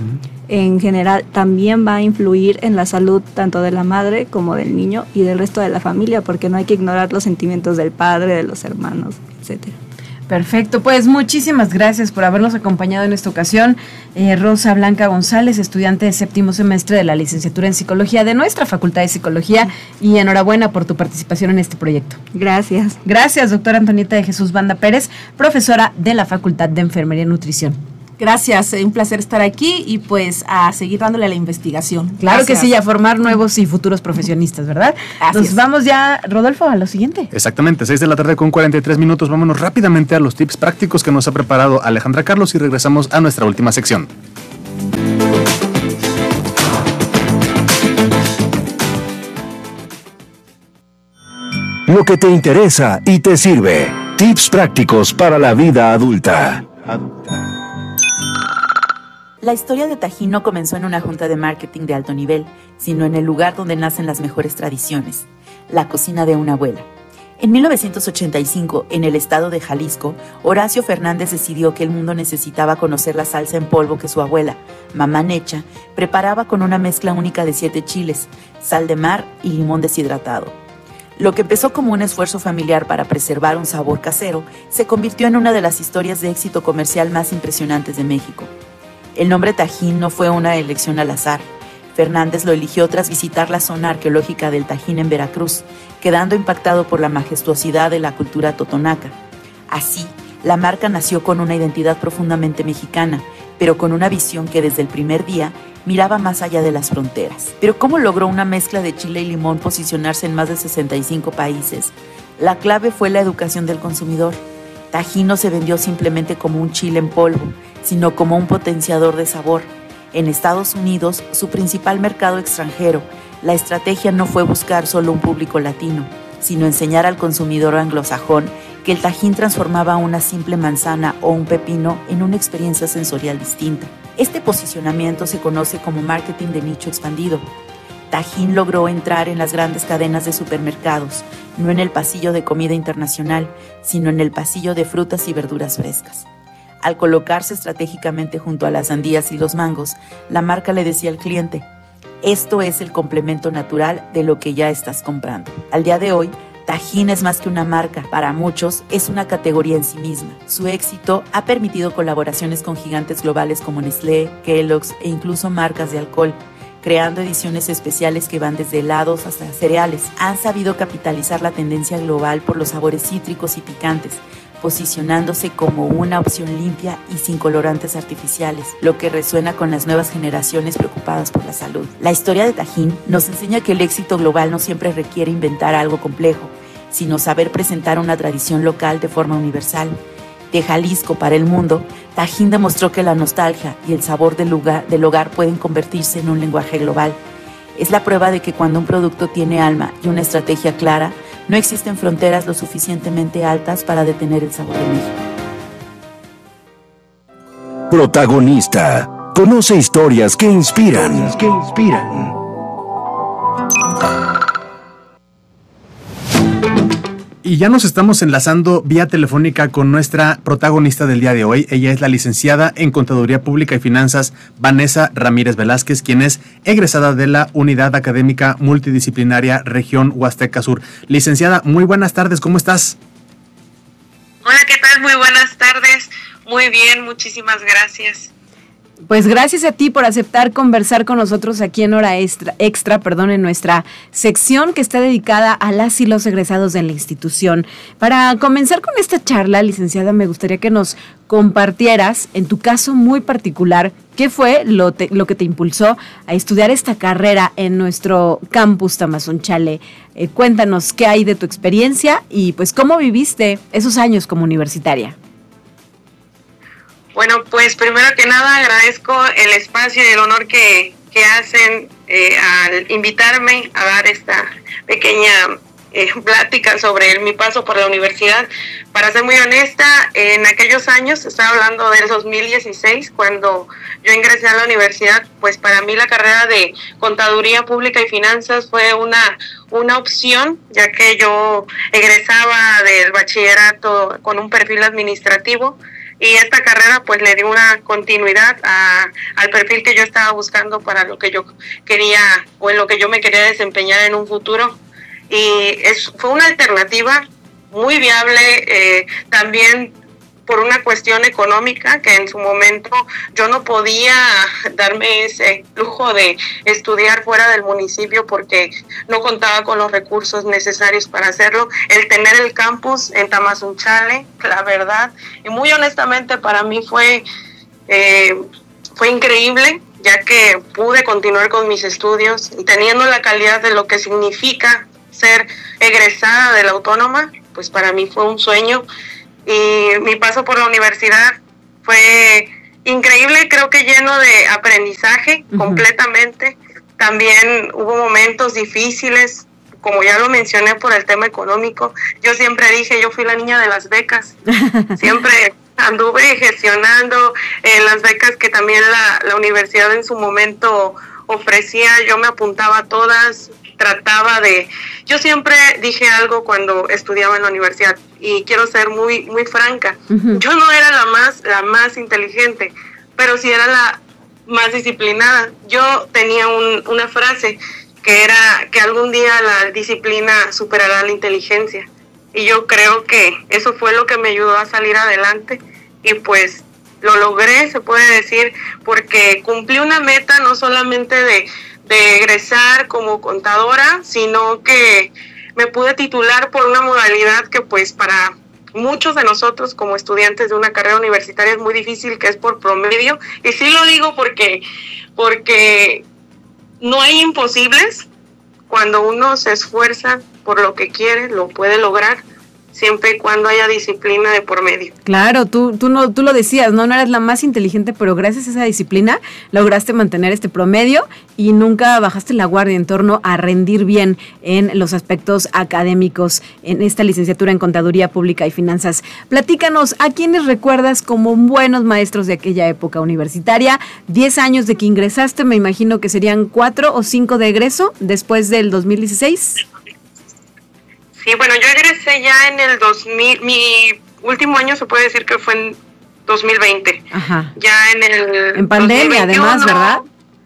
en general también va a influir en la salud tanto de la madre como del niño y del resto de la familia, porque no hay que ignorar los sentimientos del padre, de los hermanos, etcétera. Perfecto, pues muchísimas gracias por habernos acompañado en esta ocasión. Rosa Blanca González, estudiante de 7º semestre de la licenciatura en Psicología de nuestra Facultad de Psicología, y enhorabuena por tu participación en este proyecto. Gracias. Gracias, doctora Antonieta de Jesús Banda Pérez, profesora de la Facultad de Enfermería y Nutrición. Gracias, un placer estar aquí y pues a seguir dándole a la investigación. Claro Gracias. que sí, a formar nuevos y futuros profesionistas, ¿verdad? Así Nos es. vamos ya, Rodolfo, a lo siguiente. Exactamente, 6:43 p.m. Vámonos rápidamente a los tips prácticos que nos ha preparado Alejandra Carlos y regresamos a nuestra última sección. Lo que te interesa y te sirve. Tips prácticos para la vida adulta. La historia de Tajín no comenzó en una junta de marketing de alto nivel, sino en el lugar donde nacen las mejores tradiciones, la cocina de una abuela. En 1985, en el estado de Jalisco, Horacio Fernández decidió que el mundo necesitaba conocer la salsa en polvo que su abuela, Mamá Necha, preparaba con una mezcla única de 7 chiles, sal de mar y limón deshidratado. Lo que empezó como un esfuerzo familiar para preservar un sabor casero, se convirtió en una de las historias de éxito comercial más impresionantes de México. El nombre Tajín no fue una elección al azar. Fernández lo eligió tras visitar la zona arqueológica del Tajín en Veracruz, quedando impactado por la majestuosidad de la cultura totonaca. Así, la marca nació con una identidad profundamente mexicana, pero con una visión que desde el primer día miraba más allá de las fronteras. Pero ¿cómo logró una mezcla de chile y limón posicionarse en más de 65 países? La clave fue la educación del consumidor. Tajín no se vendió simplemente como un chile en polvo, sino como un potenciador de sabor. En Estados Unidos, su principal mercado extranjero, la estrategia no fue buscar solo un público latino, sino enseñar al consumidor anglosajón que el Tajín transformaba una simple manzana o un pepino en una experiencia sensorial distinta. Este posicionamiento se conoce como marketing de nicho expandido. Tajín logró entrar en las grandes cadenas de supermercados, no en el pasillo de comida internacional, sino en el pasillo de frutas y verduras frescas. Al colocarse estratégicamente junto a las sandías y los mangos, la marca le decía al cliente: esto es el complemento natural de lo que ya estás comprando. Al día de hoy, Tajín es más que una marca, para muchos es una categoría en sí misma. Su éxito ha permitido colaboraciones con gigantes globales como Nestlé, Kellogg's e incluso marcas de alcohol, creando ediciones especiales que van desde helados hasta cereales. Han sabido capitalizar la tendencia global por los sabores cítricos y picantes, posicionándose como una opción limpia y sin colorantes artificiales, lo que resuena con las nuevas generaciones preocupadas por la salud. La historia de Tajín nos enseña que el éxito global no siempre requiere inventar algo complejo, sino saber presentar una tradición local de forma universal. De Jalisco para el mundo, Tajín demostró que la nostalgia y el sabor del hogar pueden convertirse en un lenguaje global. Es la prueba de que cuando un producto tiene alma y una estrategia clara, no existen fronteras lo suficientemente altas para detener el sabor de México. Protagonista. Conoce historias que inspiran. Y ya nos estamos enlazando vía telefónica con nuestra protagonista del día de hoy. Ella es la licenciada en Contaduría Pública y Finanzas, Vanessa Ramírez Velázquez, quien es egresada de la Unidad Académica Multidisciplinaria Región Huasteca Sur. Licenciada, muy buenas tardes, ¿cómo estás? Hola, ¿qué tal? Muy buenas tardes. Muy bien, muchísimas gracias. Pues gracias a ti por aceptar conversar con nosotros aquí en Hora Extra, en nuestra sección que está dedicada a las y los egresados de la institución. Para comenzar con esta charla, licenciada, me gustaría que nos compartieras, en tu caso muy particular, qué fue lo que te impulsó a estudiar esta carrera en nuestro campus Tamazunchale. Cuéntanos qué hay de tu experiencia y pues cómo viviste esos años como universitaria. Bueno, pues primero que nada agradezco el espacio y el honor que hacen al invitarme a dar esta pequeña plática sobre mi paso por la universidad. Para ser muy honesta, en aquellos años, estoy hablando del 2016, cuando yo ingresé a la universidad, pues para mí la carrera de Contaduría Pública y Finanzas fue una opción, ya que yo egresaba del bachillerato con un perfil administrativo. y esta carrera pues le dio una continuidad al perfil que yo estaba buscando para lo que yo quería o en lo que yo me quería desempeñar en un futuro, y fue una alternativa muy viable, también por una cuestión económica, que en su momento yo no podía darme ese lujo de estudiar fuera del municipio porque no contaba con los recursos necesarios para hacerlo. El tener el campus en Tamazunchale, la verdad, y muy honestamente para mí fue increíble, ya que pude continuar con mis estudios y teniendo la calidad de lo que significa ser egresada de la Autónoma, pues para mí fue un sueño. Y mi paso por la universidad fue increíble, creo que lleno de aprendizaje completamente. También hubo momentos difíciles, como ya lo mencioné, por el tema económico. Yo siempre dije, yo fui la niña de las becas. Siempre anduve gestionando las becas que también la universidad en su momento ofrecía. Yo me apuntaba a todas, yo siempre dije algo cuando estudiaba en la universidad, y quiero ser muy muy franca. Yo no era la más inteligente, pero sí era la más disciplinada. Yo tenía una frase que era que algún día la disciplina superará la inteligencia, y yo creo que eso fue lo que me ayudó a salir adelante, y pues lo logré, se puede decir, porque cumplí una meta no solamente de egresar como contadora, sino que me pude titular por una modalidad que pues para muchos de nosotros como estudiantes de una carrera universitaria es muy difícil, que es por promedio. Y sí lo digo porque no hay imposibles. Cuando uno se esfuerza por lo que quiere, lo puede lograr, siempre y cuando haya disciplina de por medio. Claro, tú lo decías, no eras la más inteligente, pero gracias a esa disciplina lograste mantener este promedio y nunca bajaste la guardia en torno a rendir bien en los aspectos académicos en esta licenciatura en Contaduría Pública y Finanzas. Platícanos, ¿a quiénes recuerdas como buenos maestros de aquella época universitaria? 10 años de que ingresaste, me imagino que serían 4 o 5 de egreso después del 2016. Sí, bueno, yo egresé ya en el 2000, mi último año se puede decir que fue en 2020. Ajá. Ya en pandemia 2021, además, ¿verdad?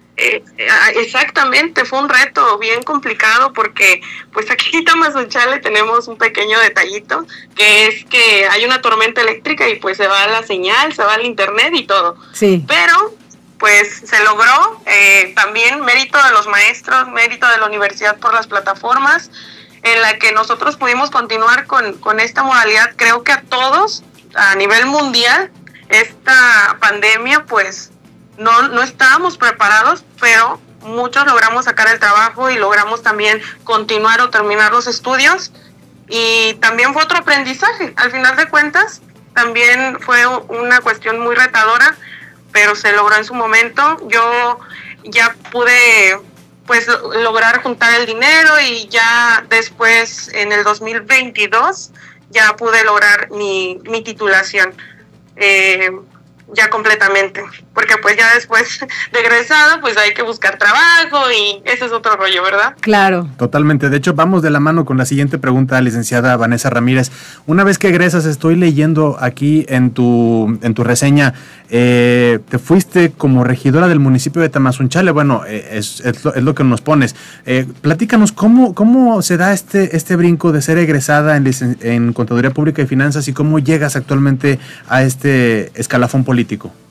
Exactamente, fue un reto bien complicado porque pues aquí en Tamazunchale tenemos un pequeño detallito, que es que hay una tormenta eléctrica y pues se va la señal, se va el internet y todo. Sí. Pero pues se logró, también mérito de los maestros, mérito de la universidad por las plataformas en la que nosotros pudimos continuar con esta modalidad. Creo que a todos, a nivel mundial, esta pandemia, pues, no estábamos preparados, pero muchos logramos sacar el trabajo y logramos también continuar o terminar los estudios. Y también fue otro aprendizaje. Al final de cuentas, también fue una cuestión muy retadora, pero se logró en su momento. Yo ya pude pues lograr juntar el dinero y ya después en el 2022 ya pude lograr mi titulación ya completamente, porque pues ya después de egresado pues hay que buscar trabajo y ese es otro rollo, ¿verdad? Claro. Totalmente. De hecho, vamos de la mano con la siguiente pregunta, licenciada Vanessa Ramírez. Una vez que egresas, estoy leyendo aquí en tu reseña, te fuiste como regidora del municipio de Tamazunchale. Bueno, es lo que nos pones. Platícanos, ¿cómo se da este brinco de ser egresada en Contaduría Pública y Finanzas y cómo llegas actualmente a este escalafón político?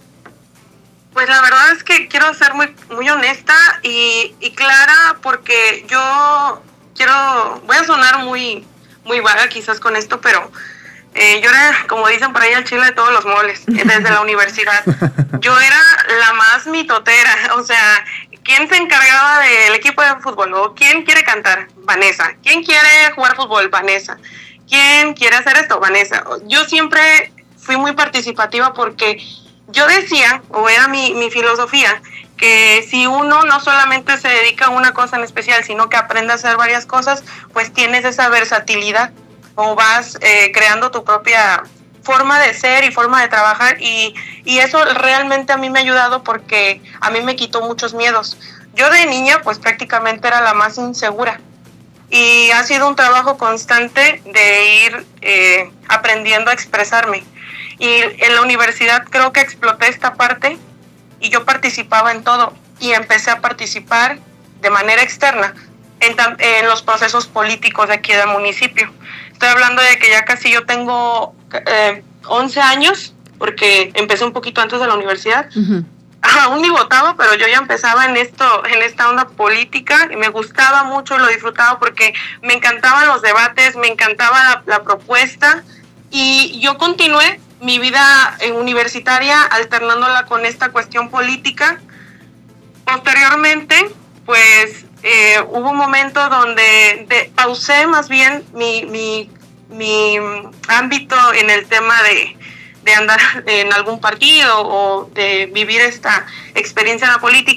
Pues la verdad es que quiero ser muy, muy honesta y clara, porque voy a sonar muy, muy vaga quizás con esto, pero yo era, como dicen por ahí, el chile de todos los moles, desde la universidad. Yo era la más mitotera, o sea, ¿quién se encargaba del equipo de fútbol? ¿O quién quiere cantar? Vanessa. ¿Quién quiere jugar fútbol? Vanessa. ¿Quién quiere hacer esto? Vanessa. Yo siempre fui muy participativa porque yo decía, o era mi filosofía, que si uno no solamente se dedica a una cosa en especial, sino que aprende a hacer varias cosas, pues tienes esa versatilidad o vas creando tu propia forma de ser y forma de trabajar, y eso realmente a mí me ha ayudado porque a mí me quitó muchos miedos. Yo de niña pues prácticamente era la más insegura y ha sido un trabajo constante de ir aprendiendo a expresarme. Y en la universidad creo que exploté esta parte y yo participaba en todo y empecé a participar de manera externa en los procesos políticos de aquí del municipio. Estoy hablando de que ya casi yo tengo 11 años, porque empecé un poquito antes de la universidad. Uh-huh. Aún ni votaba, pero yo ya empezaba en esta onda política y me gustaba mucho, lo disfrutaba porque me encantaban los debates, me encantaba la propuesta y yo continué mi vida universitaria alternándola con esta cuestión política. Posteriormente, pues hubo un momento donde pausé más bien mi ámbito en el tema de andar en algún partido o de vivir esta experiencia en la política.